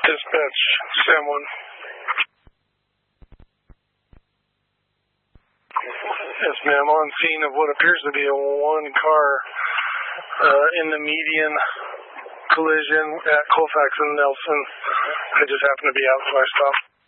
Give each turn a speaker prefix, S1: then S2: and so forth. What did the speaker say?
S1: Dispatch, Sam 1. Yes, ma'am. On scene of what appears to be a one-car in the median collision at Colfax and Nelson. I just happened to be out, so I stopped.